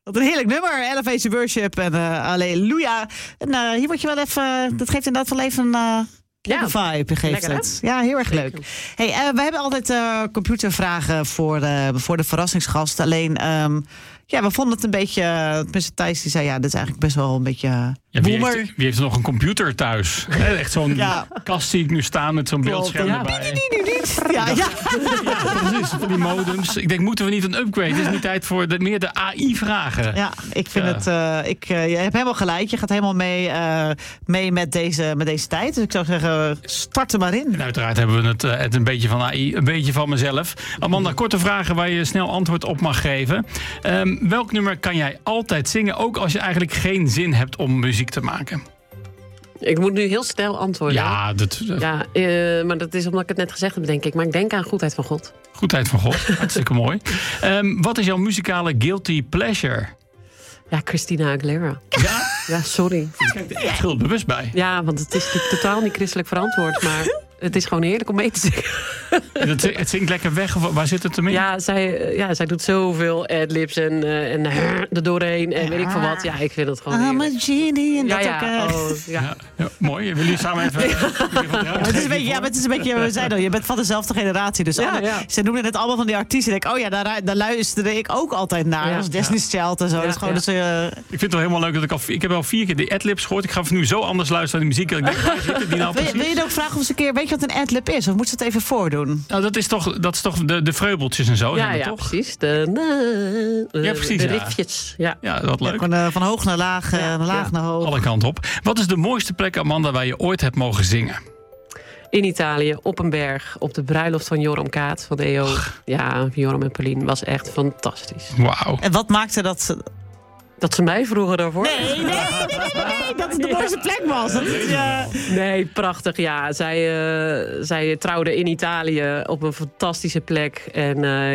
Wat een heerlijk nummer. Elevation Worship en Alleluia. En hier word je wel even... Dat geeft inderdaad wel even een... vibe geeft lekker, het. Ja, heel erg leuk. Hey, we hebben altijd computervragen voor de verrassingsgast. Alleen, we vonden het een beetje... Tenminste, Thijs die zei, dit is eigenlijk best wel een beetje... Wie heeft er nog een computer thuis? Echt zo'n kast zie ik nu staan met zo'n beeldscherm erbij. Ja, precies. Van die modems. Ik denk, moeten we niet een upgrade? Het is nu tijd voor meer de AI-vragen. Ja, ik vind het... je hebt helemaal gelijk. Je gaat helemaal mee met deze tijd. Dus ik zou zeggen, start er maar in. En uiteraard hebben we het een beetje van AI, een beetje van mezelf. Amanda, korte vragen waar je snel antwoord op mag geven. Welk nummer kan jij altijd zingen, ook als je eigenlijk geen zin hebt om muziek te maken? Ik moet nu heel snel antwoorden. Ja, maar dat is omdat ik het net gezegd heb, denk ik. Maar ik denk aan Goedheid van God. Goedheid van God, hartstikke mooi. Wat is jouw muzikale guilty pleasure? Ja, Christina Aguilera. Ja? Ja, sorry. Kijk er echt schuldbewust bij. Ja, want het is natuurlijk totaal niet christelijk verantwoord. Maar het is gewoon heerlijk om mee te zingen. Het zingt lekker weg, of waar zit het ermee? Ja, zij doet zoveel adlibs en er doorheen en weet ik veel wat. Ja, ik vind het gewoon I'm a genie en dat ook. Ja, mooi. Willen jullie samen even... Het is een beetje, we zeiden al, je bent van dezelfde generatie. Dus ze noemen het allemaal van die artiesten. Ik denk, daar luisterde ik ook altijd naar. Als Destiny's Child en zo. Ik vind het wel helemaal leuk dat ik heb al 4 keer de adlibs gehoord. Ik ga nu zo anders luisteren naar de muziek. Ik denk, waar zitten die nou precies? Wil je ook vragen of ze een keer, weet je wat een adlib is? Of moet ze het even voordoen? Nou, dat is toch de vreubeltjes en zo. Ja, toch? Precies. De riffjes. Ja, dat leuk. Van hoog naar laag, laag naar hoog. Alle kanten op. Wat is de mooiste plek, Amanda, waar je ooit hebt mogen zingen? In Italië, op een berg, op de bruiloft van Joram Kaat van de EO. Ja, Joram en Pauline was echt fantastisch. Wauw. En wat maakte dat... Dat ze mij vroegen daarvoor? Nee, dat het de mooiste plek was. Nee, prachtig. Ja, zij trouwden in Italië op een fantastische plek. En